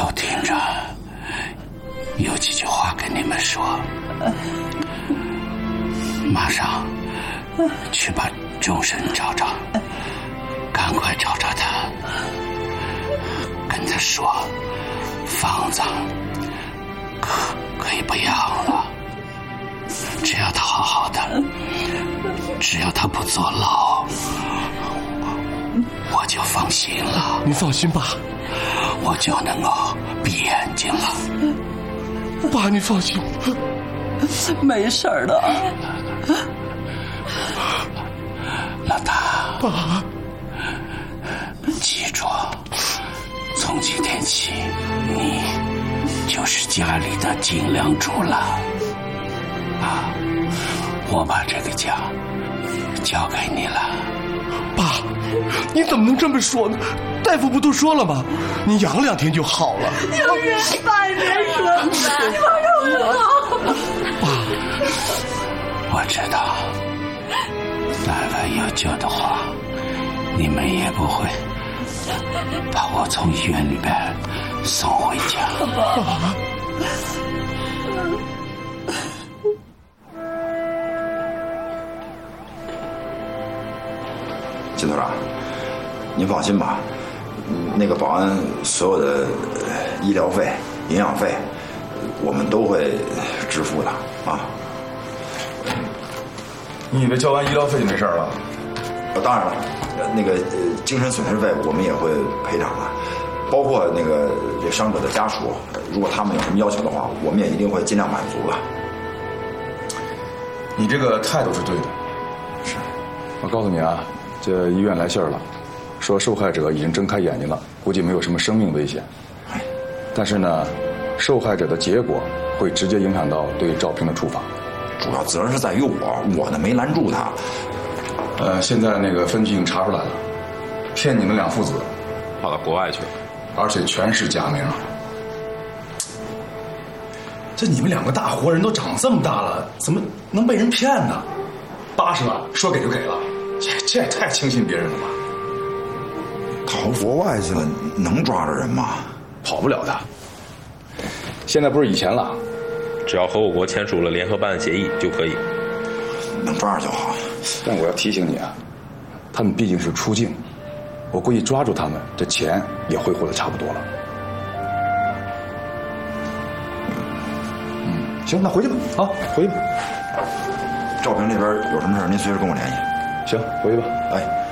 都听着，有几句话跟你们说。马上去把钟神找找，赶快找找他，跟他说房子可以不要了，只要他好好的，只要他不坐牢，我就放心了。 你放心吧， 我就能够闭眼睛了。 爸，你放心， 没事的。 老大， 爸， 记住，从今天起，你就是家里的金梁柱了。啊，我把这个家交给你了。 爸，你怎么能这么说呢？大夫不都说了吗？你养2天就好了。 有人爸，你别说了，你把我好。 爸， 我知道，但凡有救的话，你们也不会把我从医院里边送回家。 爸。 金团长，您放心吧，那个保安所有的医疗费、营养费，我们都会支付的啊。 你以为交完医疗费就没事了？ 当然了，那个精神损失费我们也会赔偿的，包括那个这伤者的家属，如果他们有什么要求的话，我们也一定会尽量满足的。 你这个态度是对的。 是， 我告诉你啊，这医院来信了，说受害者已经睁开眼睛了，估计没有什么生命危险。但是呢，受害者的结果会直接影响到对赵平的处罚。 主要责任是在于我呢没拦住他。 现在那个分局已经查出来了，骗你们2父子跑到国外去了， 而且全是假名。这你们2个大活人都长这么大了，怎么能被人骗呢？80万说给就给了，这也太轻信别人了吧？ 逃国外去了，能抓着人吗？ 跑不了的。现在不是以前了， 只要和我国签署了联合办案协议就可以。 能抓着就好。 但我要提醒你啊，他们毕竟是出境，我估计抓住他们，这钱也挥霍的差不多了。行，那回去吧，啊，回去吧。 赵平这边有什么事您随时跟我联系。 行，回去吧。 哎。